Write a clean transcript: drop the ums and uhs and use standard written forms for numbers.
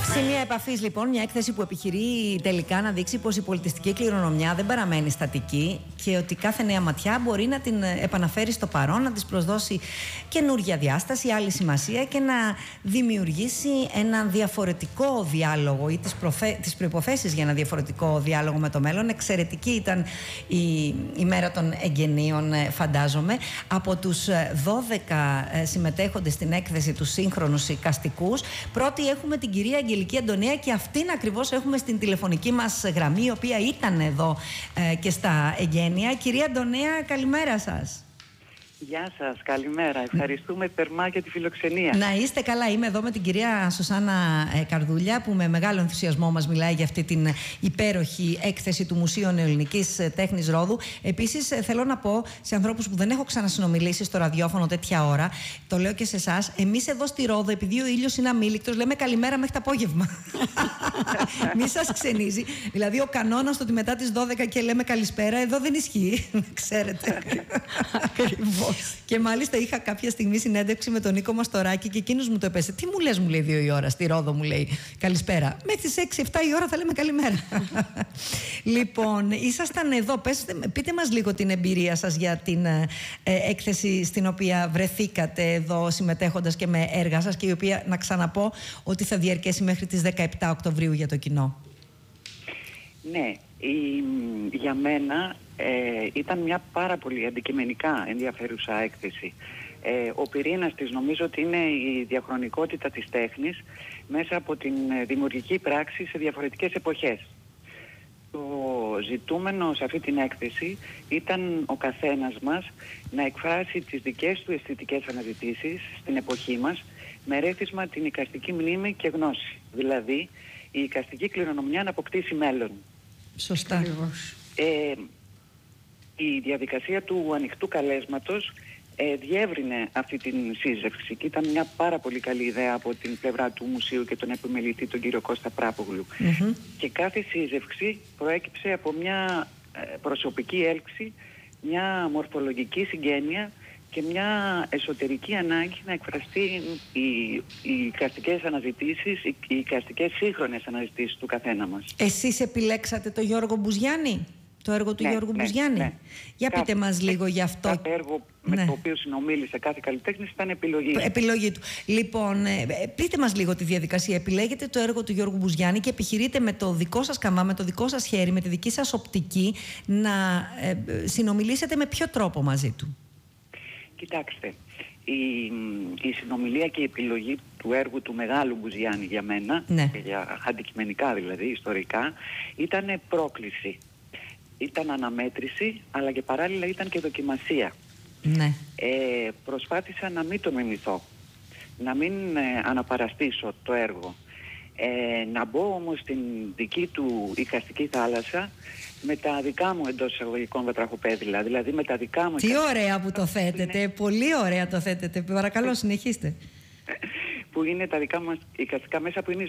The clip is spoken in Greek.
Σημεία επαφής, λοιπόν, μια έκθεση που επιχειρεί τελικά να δείξει πως η πολιτιστική κληρονομιά δεν παραμένει στατική και ότι κάθε νέα ματιά μπορεί να την επαναφέρει στο παρόν, να της προσδώσει καινούργια διάσταση, άλλη σημασία και να δημιουργήσει έναν διαφορετικό διάλογο ή τις προϋποθέσεις για ένα διαφορετικό διάλογο με το μέλλον. Εξαιρετική ήταν η μέρα των εγγενείων, φαντάζομαι. Από τους 12 συμμετέχοντες στην έκθεση, τους σύγχρονους εικαστικούς, πρώτη έχουμε την κυρία Αγγελική Αντωνία και αυτήν ακριβώς έχουμε στην τηλεφωνική μας γραμμή, η οποία ήταν εδώ και στα εγγένεια. Κυρία Αντωνία, καλημέρα σας. Γεια σας, καλημέρα. Ευχαριστούμε θερμά για τη φιλοξενία. Να είστε καλά. Είμαι εδώ με την κυρία Σωσάνα Καρδούλια, που με μεγάλο ενθουσιασμό μας μιλάει για αυτή την υπέροχη έκθεση του Μουσείου Νεοελληνικής Τέχνης Ρόδου. Επίσης, θέλω να πω σε ανθρώπους που δεν έχω ξανασυνομιλήσει στο ραδιόφωνο τέτοια ώρα, το λέω και σε εσάς, εμείς εδώ στη Ρόδο, επειδή ο ήλιος είναι αμήλικτος, λέμε καλημέρα μέχρι το απόγευμα. Μη σας ξενίζει. Δηλαδή, ο κανόνας ότι μετά τις 12 και λέμε καλησπέρα, εδώ δεν ισχύει. Ξέρετε. Ακριβώς. Και μάλιστα είχα κάποια στιγμή συνέντευξη με τον Νίκο Μαστοράκη και εκείνος μου το έπεσε. Τι μου λες, μου λέει, 2 η ώρα στη Ρόδο, μου λέει καλησπέρα. Μέχρι τις 6-7 η ώρα θα λέμε καλημέρα. Λοιπόν, ήσασταν εδώ. Πείτε μας λίγο την εμπειρία σας για την έκθεση στην οποία βρεθήκατε εδώ συμμετέχοντας και με έργα σας και η οποία, να ξαναπώ, ότι θα διαρκέσει μέχρι τις 17 Οκτωβρίου για το κοινό. Ναι, για μένα ήταν μια πάρα πολύ αντικειμενικά ενδιαφέρουσα έκθεση. Ο πυρήνας της νομίζω ότι είναι η διαχρονικότητα της τέχνης μέσα από την δημιουργική πράξη σε διαφορετικές εποχές. Το ζητούμενο σε αυτή την έκθεση ήταν ο καθένας μας να εκφράσει τις δικές του αισθητικές αναζητήσεις στην εποχή μας με ρέθισμα την εικαστική μνήμη και γνώση. Δηλαδή η εικαστική κληρονομιά να αποκτήσει μέλλον. Σωστά. Η διαδικασία του ανοιχτού καλέσματος διεύρυνε αυτή την σύζευξη και ήταν μια πάρα πολύ καλή ιδέα από την πλευρά του μουσείου και τον επιμελητή, τον κύριο Κώστα Πράπογλου. Και κάθε σύζευξη προέκυψε από μια προσωπική έλξη, μια μορφολογική συγγένεια και μια εσωτερική ανάγκη να εκφραστεί οι εικαστικές αναζητήσεις, οι εικαστικές σύγχρονες αναζητήσεις του καθένα μας. Εσείς επιλέξατε τον Γιώργο Μπουζιάννη, το έργο του Γιώργου Μπουζιάννη? Ναι. Για πείτε μας λίγο γι' αυτό. Κάθε έργο με το οποίο συνομίλησε κάθε καλλιτέχνης ήταν επιλογή του. Λοιπόν, πείτε μας λίγο τη διαδικασία. Επιλέγετε το έργο του Γιώργου Μπουζιάννη και επιχειρείτε με το δικό σας καμά, με το δικό σας χέρι, με τη δική σας οπτική να συνομιλήσετε με ποιο τρόπο μαζί του? Κοιτάξτε, η συνομιλία και η επιλογή του έργου του μεγάλου Μπουζιάννη για μένα, για αντικειμενικά δηλαδή, ιστορικά, ήταν πρόκληση. Ήταν αναμέτρηση, αλλά και παράλληλα ήταν και δοκιμασία. Ναι. Προσπάθησα να μην το μιμηθώ, να μην αναπαραστήσω το έργο. Να μπω όμως στην δική του εικαστική θάλασσα με τα δικά μου εντός εισαγωγικών βατραχοπέδιλα, δηλαδή με τα δικά μου... Τι ωραία που το θέτετε, πολύ ωραία το θέτετε, παρακαλώ συνεχίστε. Που είναι τα δικά μας εικαστικά μέσα, που είναι